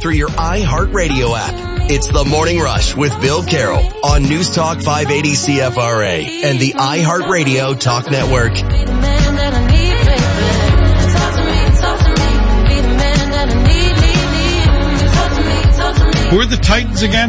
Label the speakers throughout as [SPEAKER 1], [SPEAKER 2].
[SPEAKER 1] through your iHeartRadio app. It's The Morning Rush with Bill Carroll on News Talk 580 CFRA and the iHeartRadio Talk Network.
[SPEAKER 2] Who are the Titans again?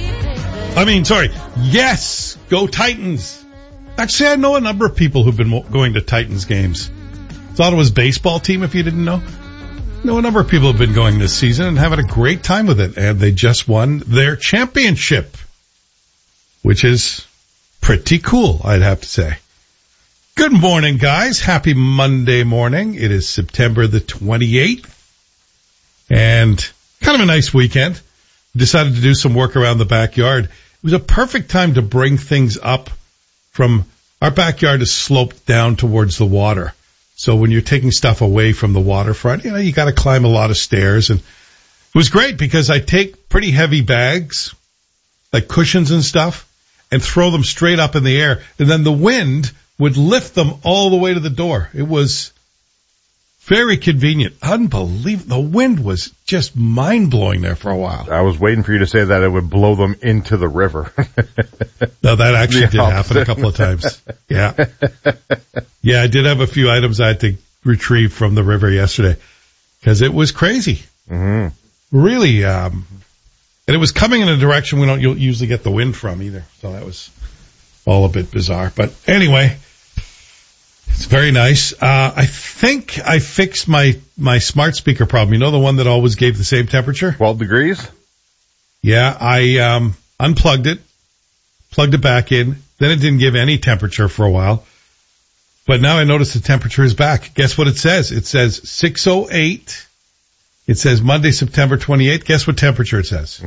[SPEAKER 2] Yes, go Titans. Actually, I know a number of people who've been going to Titans games. It's Ottawa's baseball team, if you didn't know. I know a number of people have been going this season and having a great time with it. And they just won their championship, which is pretty cool, I'd have to say. Good morning, guys. Happy Monday morning. It is September the 28th. And kind of a nice weekend. Decided to do some work around the backyard. It was a perfect time to bring things up from our backyard is sloped down towards the water. So when you're taking stuff away from the waterfront, you got to climb a lot of stairs. And it was great because I take pretty heavy bags, like cushions and stuff, and throw them straight up in the air. And then the wind would lift them all the way to the door. It was very convenient. Unbelievable. The wind was just mind-blowing there for a while.
[SPEAKER 3] I was waiting for you to say that it would blow them into the river.
[SPEAKER 2] No, that actually did happen a couple of times. Yeah. Yeah, I did have a few items I had to retrieve from the river yesterday because it was crazy.
[SPEAKER 3] Mm-hmm.
[SPEAKER 2] Really. And it was coming in a direction we don't usually get the wind from either. So that was all a bit bizarre. But anyway, it's very nice. I think I fixed my smart speaker problem. You know, the one that always gave the same temperature?
[SPEAKER 3] 12 degrees?
[SPEAKER 2] Yeah, I unplugged it, plugged it back in. Then it didn't give any temperature for a while. But now I notice the temperature is back. Guess what it says? It says 6:08. It says Monday, September 28th. Guess what temperature it says?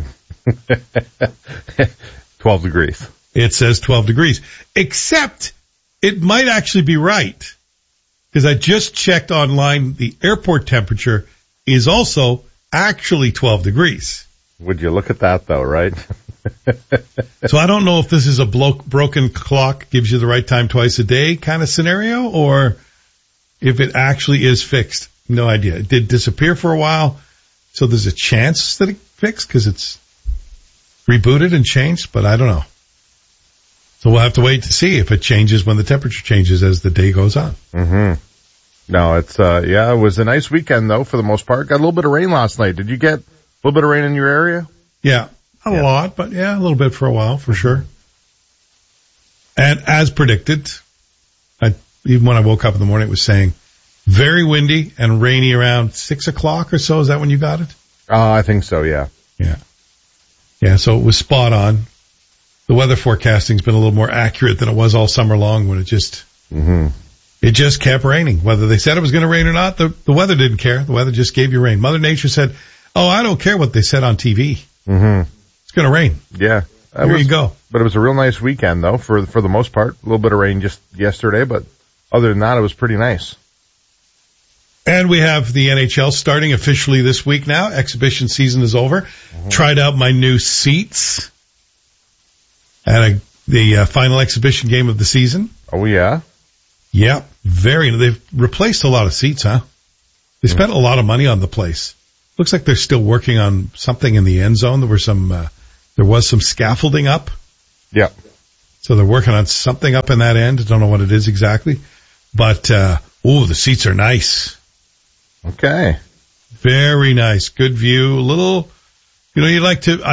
[SPEAKER 3] 12 degrees.
[SPEAKER 2] It says 12 degrees. Except it might actually be right, because I just checked online. The airport temperature is also actually 12 degrees.
[SPEAKER 3] Would you look at that, though, right?
[SPEAKER 2] So I don't know if this is a broken clock gives you the right time twice a day kind of scenario, or if it actually is fixed. No idea. It did disappear for a while, so there's a chance that it fixed because it's rebooted and changed, but I don't know. So we'll have to wait to see if it changes when the temperature changes as the day goes on.
[SPEAKER 3] Mm-hmm. No, it's, it was a nice weekend though, for the most part. Got a little bit of rain last night. Did you get a little bit of rain in your area?
[SPEAKER 2] Yeah. Not a lot, but a little bit for a while, for sure. And as predicted, even when I woke up in the morning, it was saying very windy and rainy around 6 o'clock or so. Is that when you got it?
[SPEAKER 3] I think so, yeah.
[SPEAKER 2] Yeah. Yeah, so it was spot on. The weather forecasting's been a little more accurate than it was all summer long when it just kept raining. Whether they said it was going to rain or not, the weather didn't care. The weather just gave you rain. Mother Nature said, I don't care what they said on TV.
[SPEAKER 3] Mm-hmm.
[SPEAKER 2] It's going to rain.
[SPEAKER 3] Yeah.
[SPEAKER 2] There you go.
[SPEAKER 3] But it was a real nice weekend though, for the most part. A little bit of rain just yesterday, but other than that, it was pretty nice.
[SPEAKER 2] And we have the NHL starting officially this week now. Exhibition season is over. Mm-hmm. Tried out my new seats at the final exhibition game of the season.
[SPEAKER 3] Oh, yeah?
[SPEAKER 2] Yeah, they've replaced a lot of seats, huh? They spent a lot of money on the place. Looks like they're still working on something in the end zone. There was some scaffolding up.
[SPEAKER 3] Yeah.
[SPEAKER 2] So they're working on something up in that end. I don't know what it is exactly. But, the seats are nice.
[SPEAKER 3] Okay.
[SPEAKER 2] Very nice. Good view. A little, you'd like to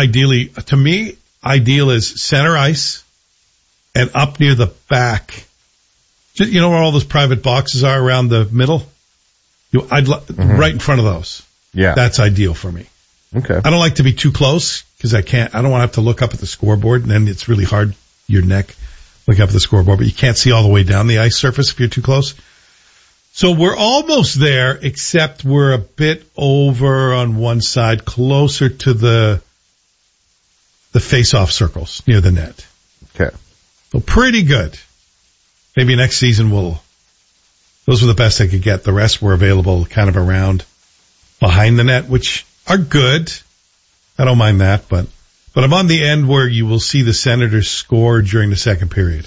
[SPEAKER 2] ideal is center ice and up near the back. Just, where all those private boxes are around the middle? Right in front of those.
[SPEAKER 3] Yeah.
[SPEAKER 2] That's ideal for me.
[SPEAKER 3] Okay.
[SPEAKER 2] I don't like to be too close because I don't want to have to look up at the scoreboard, and then it's really hard, your neck, look up at the scoreboard, but you can't see all the way down the ice surface if you're too close. So we're almost there, except we're a bit over on one side, closer to the face-off circles near the net.
[SPEAKER 3] Okay.
[SPEAKER 2] So pretty good. Maybe next season those were the best I could get. The rest were available kind of around behind the net, which are good. I don't mind that, but I'm on the end where you will see the Senators score during the second period.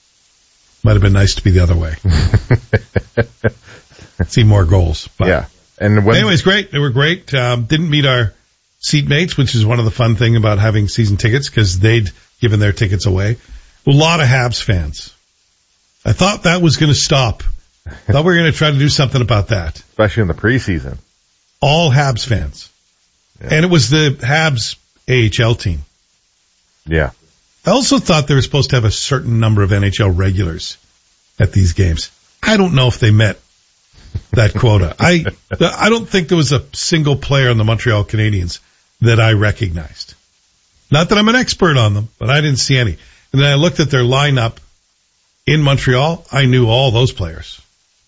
[SPEAKER 2] Might have been nice to be the other way. See more goals. But
[SPEAKER 3] yeah. And
[SPEAKER 2] anyways, great. They were great. Didn't meet our seatmates, which is one of the fun thing about having season tickets because they'd given their tickets away. A lot of Habs fans. I thought that was going to stop. I thought we were going to try to do something about that.
[SPEAKER 3] Especially in the preseason.
[SPEAKER 2] All Habs fans. Yeah. And it was the Habs AHL team.
[SPEAKER 3] Yeah.
[SPEAKER 2] I also thought they were supposed to have a certain number of NHL regulars at these games. I don't know if they met that quota. I don't think there was a single player on the Montreal Canadiens that I recognized. Not that I'm an expert on them, but I didn't see any. And then I looked at their lineup in Montreal. I knew all those players.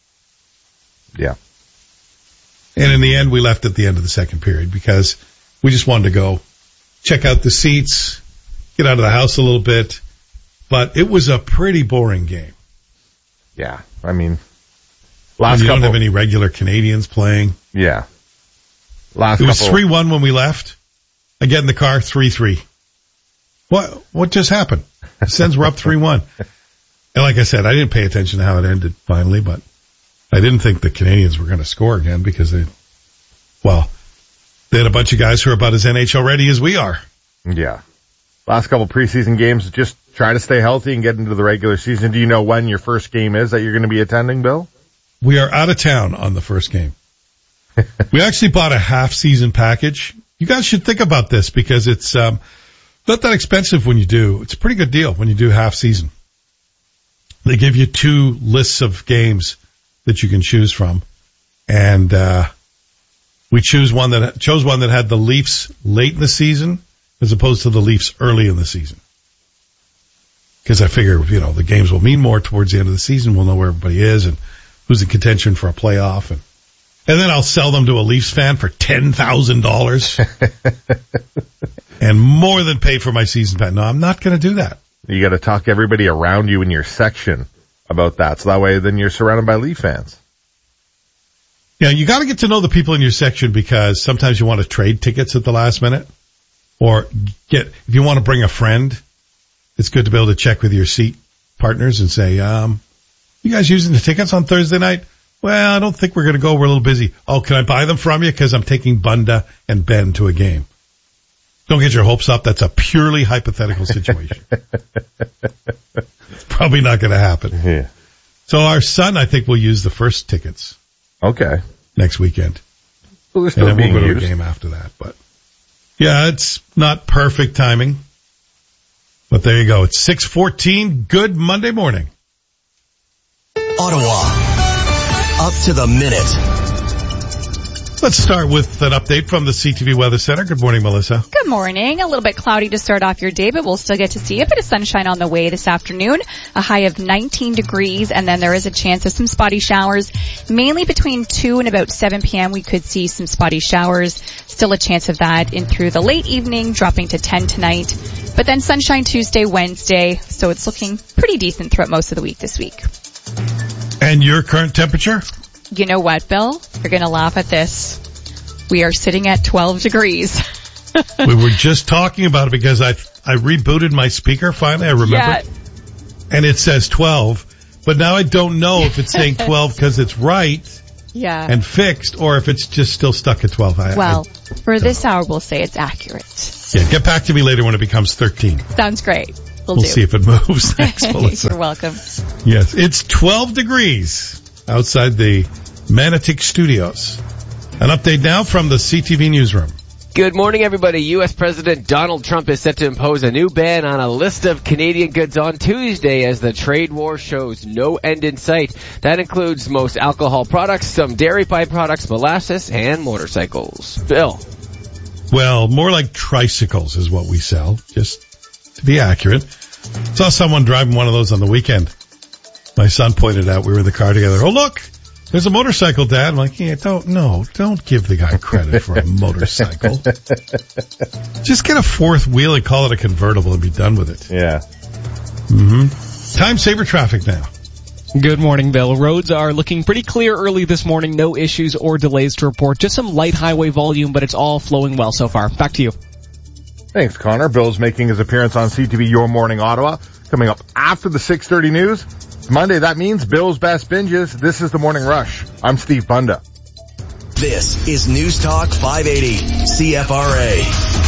[SPEAKER 3] Yeah.
[SPEAKER 2] And in the end, we left at the end of the second period because we just wanted to go check out the seats, get out of the house a little bit. But it was a pretty boring game.
[SPEAKER 3] Yeah. I mean,
[SPEAKER 2] you don't have any regular Canadians playing.
[SPEAKER 3] Yeah.
[SPEAKER 2] It was 3-1 when we left. I get in the car, 3-3. What just happened? The Sens were up 3-1. And like I said, I didn't pay attention to how it ended finally, but I didn't think the Canadians were going to score again because they had a bunch of guys who are about as NHL ready as we are.
[SPEAKER 3] Yeah. Last couple preseason games, just try to stay healthy and get into the regular season. Do you know when your first game is that you're going to be attending, Bill?
[SPEAKER 2] We are out of town on the first game. We actually bought a half-season package. You guys should think about this because it's not that expensive when you do. It's a pretty good deal when you do half-season. They give you 2 lists of games that you can choose from, and we chose one that had the Leafs late in the season as opposed to the Leafs early in the season. Because I figure, the games will mean more towards the end of the season. We'll know where everybody is and who's in contention for a playoff. And then I'll sell them to a Leafs fan for $10,000 and more than pay for my season pass. No, I'm not going to do that.
[SPEAKER 3] You got to talk to everybody around you in your section about that. So that way then you're surrounded by Leaf fans.
[SPEAKER 2] Yeah, you got to get to know the people in your section because sometimes you want to trade tickets at the last minute or if you want to bring a friend, it's good to be able to check with your seat partners and say, you guys using the tickets on Thursday night? Well, I don't think we're going to go. We're a little busy. Oh, can I buy them from you? Because I'm taking Bunda and Ben to a game. Don't get your hopes up. That's a purely hypothetical situation. It's probably not going to happen.
[SPEAKER 3] Yeah.
[SPEAKER 2] So our son, I think, will use the first tickets.
[SPEAKER 3] Okay.
[SPEAKER 2] Next weekend.
[SPEAKER 3] Well, they're still
[SPEAKER 2] and then
[SPEAKER 3] being
[SPEAKER 2] we'll go
[SPEAKER 3] used.
[SPEAKER 2] to a game after that. But yeah, it's not perfect timing. But there you go. It's 6:14. Good Monday morning.
[SPEAKER 1] Ottawa. Up to the minute.
[SPEAKER 2] Let's start with an update from the CTV Weather Center. Good morning, Melissa.
[SPEAKER 4] Good morning. A little bit cloudy to start off your day, but we'll still get to see a bit of sunshine on the way this afternoon. A high of 19 degrees, and then there is a chance of some spotty showers. Mainly between 2 and about 7 p.m. we could see some spotty showers. Still a chance of that in through the late evening, dropping to 10 tonight. But then sunshine Tuesday, Wednesday, so it's looking pretty decent throughout most of the week this week.
[SPEAKER 2] And your current temperature?
[SPEAKER 4] You know what, Bill? You're going to laugh at this. We are sitting at 12 degrees.
[SPEAKER 2] We were just talking about it because I rebooted my speaker finally. I remember.
[SPEAKER 4] Yeah.
[SPEAKER 2] And it says 12. But now I don't know if it's saying 12 because it's right and fixed or if it's just still stuck at 12.
[SPEAKER 4] For this hour, we'll say it's accurate.
[SPEAKER 2] Yeah, get back to me later when it becomes 13.
[SPEAKER 4] Sounds great.
[SPEAKER 2] We'll see if it moves. Thanks, Melissa.
[SPEAKER 4] You're welcome.
[SPEAKER 2] Yes, it's 12 degrees outside the Manatic Studios. An update now from the CTV newsroom.
[SPEAKER 5] Good morning, everybody. U.S. President Donald Trump is set to impose a new ban on a list of Canadian goods on Tuesday as the trade war shows no end in sight. That includes most alcohol products, some dairy pipe products, molasses, and motorcycles. Bill.
[SPEAKER 2] Well, more like tricycles is what we sell, just to be accurate. Saw someone driving one of those on the weekend. My son pointed out, we were in the car together. Oh, look, there's a motorcycle, Dad. I'm like, yeah, don't give the guy credit for a motorcycle. Just get a fourth wheel and call it a convertible and be done with it.
[SPEAKER 3] Yeah.
[SPEAKER 2] Time saver traffic now.
[SPEAKER 6] Good morning, Bill. Roads are looking pretty clear early this morning. No issues or delays to report. Just some light highway volume, but it's all flowing well so far. Back to you.
[SPEAKER 3] Thanks, Connor. Bill's making his appearance on CTV Your Morning Ottawa. Coming up after the 6:30 news. It's Monday. That means Bill's Best Binges. This is the Morning Rush. I'm Steve Bunda.
[SPEAKER 1] This is News Talk 580 CFRA.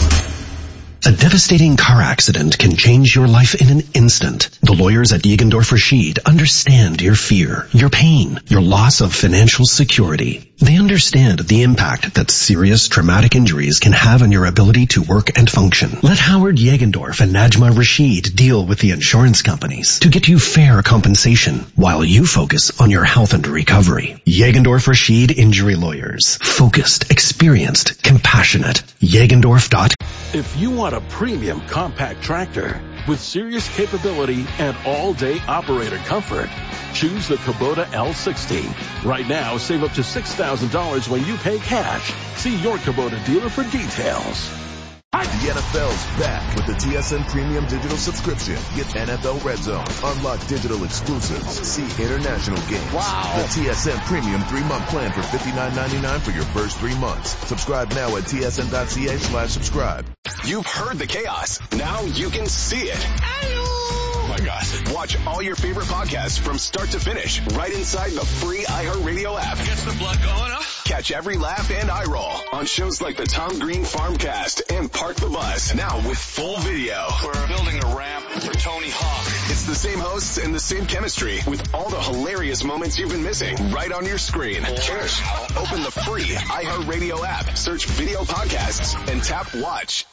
[SPEAKER 7] A devastating car accident can change your life in an instant. The lawyers at Jägendorf Rashid understand your fear, your pain, your loss of financial security. They understand the impact that serious traumatic injuries can have on your ability to work and function. Let Howard Jägendorf and Najma Rashid deal with the insurance companies to get you fair compensation while you focus on your health and recovery. Jägendorf Rashid Injury Lawyers. Focused, experienced, compassionate. Jägendorf.com.
[SPEAKER 8] If you want a premium compact tractor with serious capability and all-day operator comfort, choose the Kubota L60. Right now, save up to $6,000 when you pay cash. See your Kubota dealer for details.
[SPEAKER 9] The NFL's back with the TSN Premium Digital Subscription. Get NFL Red Zone, unlock digital exclusives, see international games. Wow. The TSN Premium 3-month plan for $59.99 for your first 3 months. Subscribe now at tsn.ca/subscribe.
[SPEAKER 10] You've heard the chaos. Now you can see it. Oh my gosh. Watch all your favorite podcasts from start to finish right inside the free iHeartRadio app.
[SPEAKER 11] Gets the blood going, huh?
[SPEAKER 10] Catch every laugh and eye roll on shows like the Tom Green Farmcast and Park the Bus, now with full video.
[SPEAKER 11] We're building a ramp for Tony Hawk.
[SPEAKER 10] It's the same hosts and the same chemistry with all the hilarious moments you've been missing right on your screen. Cheers. Open the free iHeartRadio app, search video podcasts, and tap watch.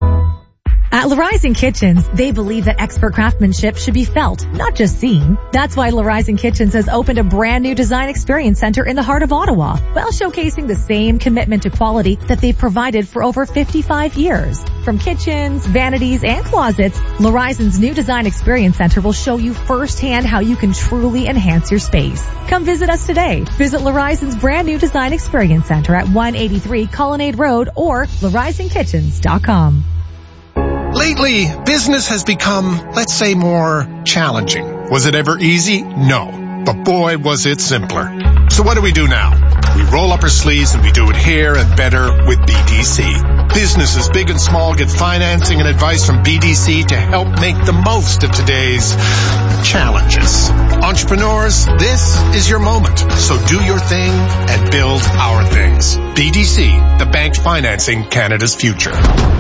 [SPEAKER 12] At L'Horizon Kitchens, they believe that expert craftsmanship should be felt, not just seen. That's why L'Horizon Kitchens has opened a brand new design experience center in the heart of Ottawa, while showcasing the same commitment to quality that they've provided for over 55 years. From kitchens, vanities, and closets, L'Horizon's new design experience center will show you firsthand how you can truly enhance your space. Come visit us today. Visit L'Horizon's brand new design experience center at 183 Colonnade Road or L'HorizonKitchens.com.
[SPEAKER 13] Lately, business has become, let's say, more challenging. Was it ever easy? No. But boy, was it simpler. So what do we do now? We roll up our sleeves and we do it here and better with BDC. Businesses big and small get financing and advice from BDC to help make the most of today's challenges. Entrepreneurs, this is your moment. So do your thing and build our things. BDC, the bank financing Canada's future.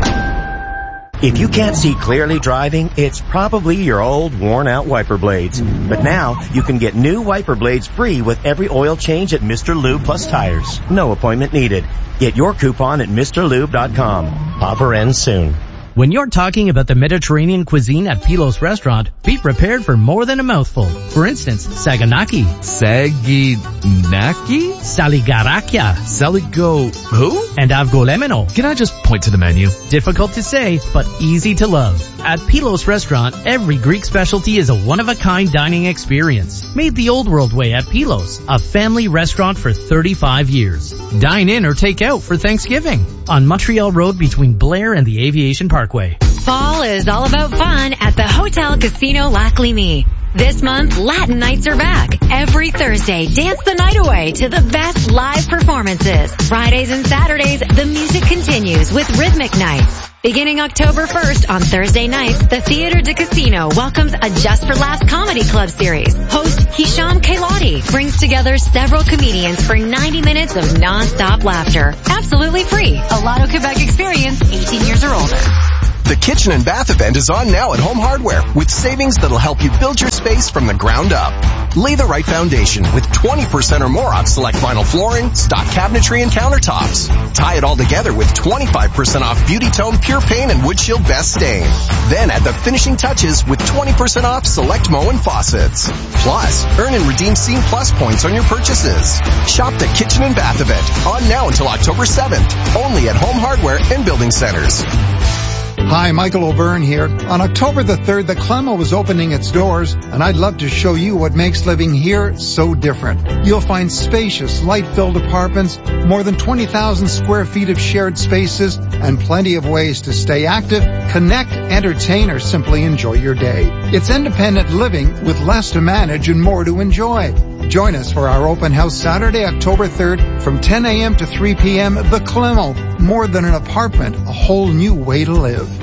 [SPEAKER 14] If you can't see clearly driving, it's probably your old worn-out wiper blades. But now, you can get new wiper blades free with every oil change at Mr. Lube Plus Tires. No appointment needed. Get your coupon at MrLube.com. Offer ends soon.
[SPEAKER 15] When you're talking about the Mediterranean cuisine at Pilos Restaurant, be prepared for more than a mouthful. For instance, saganaki.
[SPEAKER 16] Saginaki?
[SPEAKER 15] Saligarakia.
[SPEAKER 16] Saligo who?
[SPEAKER 15] And avgolemeno.
[SPEAKER 16] Can I just point to the menu?
[SPEAKER 15] Difficult to say, but easy to love. At Pilos Restaurant, every Greek specialty is a one-of-a-kind dining experience. Made the old world way at Pilos, a family restaurant for 35 years. Dine in or take out for Thanksgiving. On Montreal Road between Blair and the Aviation Parkway.
[SPEAKER 17] Fall is all about fun at the Hotel Casino Lac Lémy. This month, Latin nights are back. Every Thursday, dance the night away to the best live performances. Fridays and Saturdays, the music continues with rhythmic nights. Beginning October 1st on Thursday nights, the Theatre de Casino welcomes a Just for Laughs comedy club series. Host Hisham Kailati brings together several comedians for 90 minutes of non-stop laughter. Absolutely free. A Lotto Quebec experience, 18 years or older.
[SPEAKER 10] The kitchen and bath event is on now at Home Hardware with savings that'll help you build your space from the ground up. Lay the right foundation with 20% or more off select vinyl flooring, stock cabinetry, and countertops. Tie it all together with 25% off Beauty Tone Pure Paint and Wood Shield Best Stain. Then add the finishing touches with 20% off select Moen faucets. Plus, earn and redeem Scene Plus points on your purchases. Shop the kitchen and bath event on now until October 7th. Only at Home Hardware and Building Centers.
[SPEAKER 18] Hi, Michael O'Byrne here. On October the 3rd, the Clemo is opening its doors, and I'd love to show you what makes living here so different. You'll find spacious, light-filled apartments, more than 20,000 square feet of shared spaces, and plenty of ways to stay active, connect, entertain, or simply enjoy your day. It's independent living with less to manage and more to enjoy. Join us for our open house Saturday, October 3rd from 10 a.m. to 3 p.m. The Clemo. More than an apartment, a whole new way to live.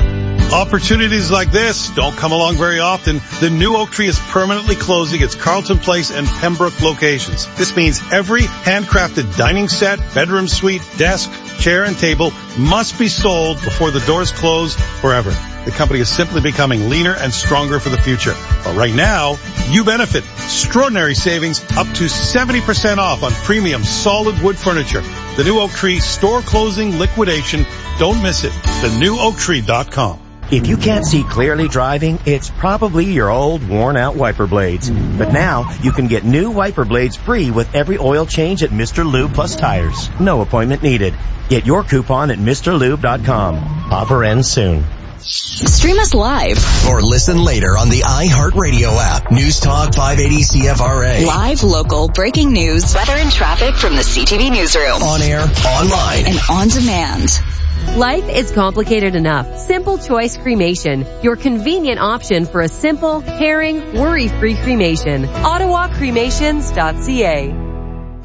[SPEAKER 2] Opportunities like this don't come along very often. The new Oak Tree is permanently closing its Carlton Place and Pembroke locations. This means every handcrafted dining set, bedroom suite, desk, chair, and table must be sold before the doors close forever. The company is simply becoming leaner and stronger for the future. But right now, you benefit. Extraordinary savings up to 70% off on premium solid wood furniture. The new Oak Tree store closing liquidation. Don't miss it. TheNewOakTree.com.
[SPEAKER 14] If you can't see clearly driving, it's probably your old, worn-out wiper blades. But now, you can get new wiper blades free with every oil change at Mr. Lube Plus Tires. No appointment needed. Get your coupon at MrLube.com. Offer ends soon.
[SPEAKER 19] Stream us live
[SPEAKER 1] or listen later on the iHeartRadio app. News Talk 580 CFRA.
[SPEAKER 19] Live, local, breaking news, weather and traffic from the CTV newsroom.
[SPEAKER 1] On air, online,
[SPEAKER 19] and on demand.
[SPEAKER 20] Life is complicated enough. Simple Choice Cremation, your convenient option for a simple, caring, worry-free cremation. OttawaCremations.ca.